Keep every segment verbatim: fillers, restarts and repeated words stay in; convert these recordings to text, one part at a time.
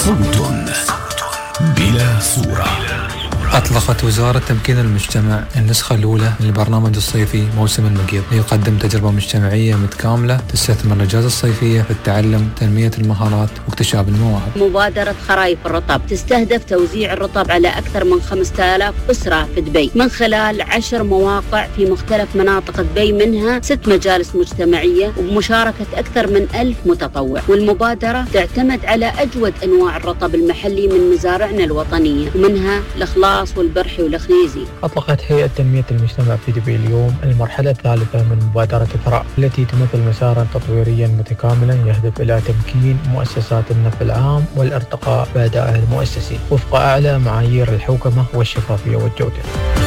صوت بلا صورة. أطلقت وزارة تمكين المجتمع النسخة الأولى من البرنامج الصيفي موسم المقيض ليقدم تجربة مجتمعية متكاملة تستثمر الأجازة الصيفية في التعلم، تنمية المهارات واكتشاف المواهب. مبادرة خرايف الرطب تستهدف توزيع الرطب على أكثر من خمسة آلاف أسرة في دبي من خلال عشر مواقع في مختلف مناطق دبي، منها ست مجالس مجتمعية وبمشاركة أكثر من ألف متطوع. والمبادرة تعتمد على أجود أنواع الرطب المحلي من مزارعنا الوطنية، ومنها الإخلاص والبرحي والخنيزي. أطلقت هيئة تنمية المجتمع في دبي اليوم المرحلة الثالثة من مبادرة ثراء، التي تمثل مسارا تطويريا متكاملا يهدف إلى تمكين مؤسسات النفع العام والارتقاء بأدائها المؤسسي وفق أعلى معايير الحوكمة والشفافية والجودة.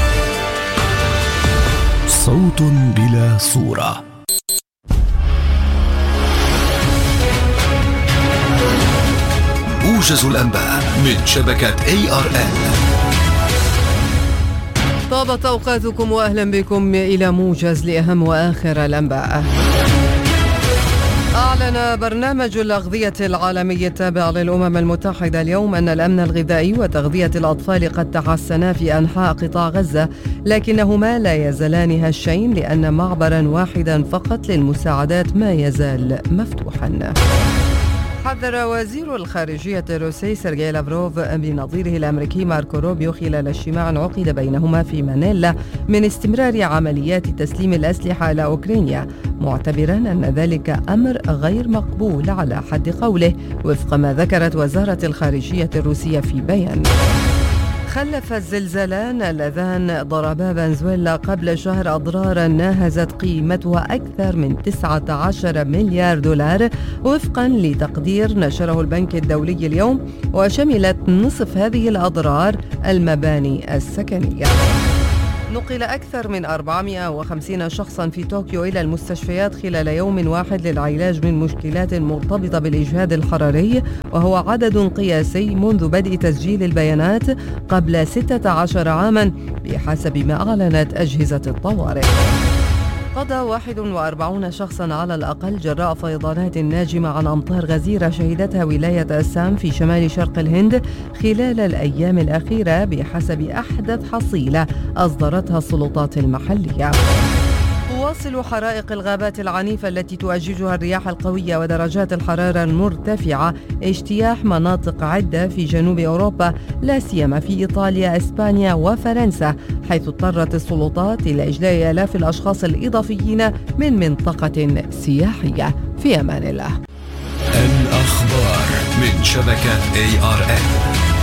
صوت بلا صورة. موجز الأنباء من شبكة إيه آر إن. طابت أوقاتكم وأهلا بكم إلى موجز لأهم وآخر الأنباء. أعلن برنامج الأغذية العالمي التابع للأمم المتحدة اليوم أن الأمن الغذائي وتغذية الأطفال قد تحسنا في أنحاء قطاع غزة، لكنهما لا يزالان هشين لأن معبرا واحدا فقط للمساعدات ما يزال مفتوحا. حذر وزير الخارجية الروسي سيرجي لافروف بنظيره الأمريكي ماركو روبيو خلال اجتماع عقد بينهما في مانيلا من استمرار عمليات تسليم الأسلحة إلى أوكرانيا، معتبرا أن ذلك أمر غير مقبول على حد قوله، وفق ما ذكرت وزارة الخارجية الروسية في بيان. خلف الزلزالان اللذان ضربا فنزويلا قبل شهر أضرارا ناهزت قيمتها أكثر من تسعة عشر مليار دولار وفقا لتقدير نشره البنك الدولي اليوم، وشملت نصف هذه الأضرار المباني السكنية. نقل أكثر من أربعمائة وخمسين شخصا في طوكيو إلى المستشفيات خلال يوم واحد للعلاج من مشكلات مرتبطة بالإجهاد الحراري، وهو عدد قياسي منذ بدء تسجيل البيانات قبل ستة عشر عاما بحسب ما أعلنت أجهزة الطوارئ. قضى واحد وأربعين شخصا على الأقل جراء فيضانات ناجمة عن أمطار غزيرة شهدتها ولاية أسام في شمال شرق الهند خلال الأيام الأخيرة بحسب أحدث حصيلة أصدرتها السلطات المحلية. تواصل حرائق الغابات العنيفة التي تؤججها الرياح القوية ودرجات الحرارة المرتفعة اجتياح مناطق عدة في جنوب أوروبا، لا سيما في إيطاليا، إسبانيا وفرنسا، حيث اضطرت السلطات إلى إجلاء آلاف الأشخاص الإضافيين من منطقة سياحية. في أمان الله. الأخبار من شبكة إيه آر إن.